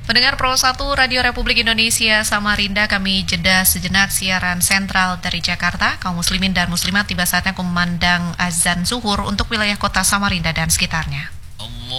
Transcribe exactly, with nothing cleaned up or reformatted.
Pendengar Pro satu Radio Republik Indonesia Samarinda, kami jeda sejenak siaran sentral dari Jakarta. Kaum muslimin dan muslimat, tiba saatnya kumandang azan zuhur untuk wilayah kota Samarinda dan sekitarnya.